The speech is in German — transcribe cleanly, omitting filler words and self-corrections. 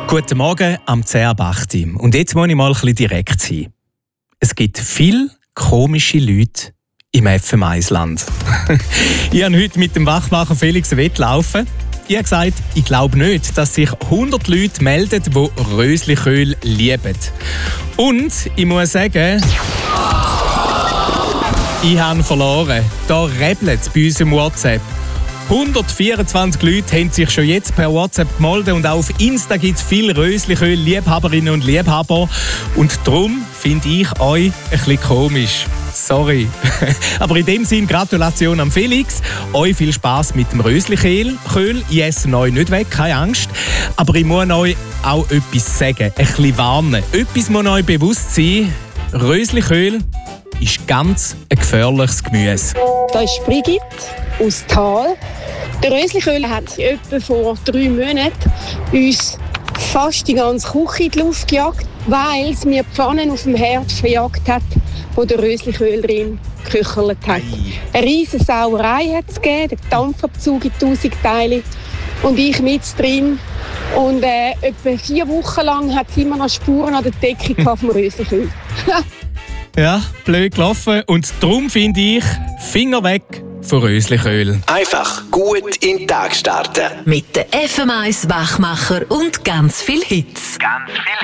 Guten Morgen am 10.08. Und jetzt muss ich mal ein bisschen direkt sein. Es gibt viele komische Leute im FM1-Land. Ich habe heute mit dem Wachmacher Felix Wettlaufen. Ich habe gesagt, ich glaube nicht, dass sich 100 Leute melden, die Rösliköl lieben. Und ich muss sagen, ich habe verloren. Da rebelt es bei uns im WhatsApp. 124 Leute haben sich schon jetzt per WhatsApp gemeldet und auch auf Insta gibt es viele Rösliköl-Liebhaberinnen und Liebhaber. Und darum finde ich euch ein bisschen komisch. Sorry. Aber in dem Sinne Gratulation an Felix. Euch viel Spass mit dem Rösliköl. Ich esse euch nicht weg, keine Angst. Aber ich muss euch auch etwas sagen, ein bisschen warnen. Etwas muss euch bewusst sein. Rösliköl ist ganz ein gefährliches Gemüse. Das ist Brigitte aus Thal. Der Rösliköl hat etwa vor 3 Monaten uns fast die ganze Küche in die Luft gejagt, weil es mir Pfannen auf dem Herd verjagt hat, wo der Rösliköl drin geküchelt hat. Eine riesige Sauerei hat es gegeben, der Dampfabzug in 1000 Teile und ich mit drin. Und etwa 4 Wochen lang hat es immer noch Spuren an der Decke vom Rösliköl. Ja, blöd gelaufen. Und darum finde ich, Finger weg von Rösliköl. Einfach gut in den Tag starten. Mit den FM1 Wachmacher und ganz viel Hits.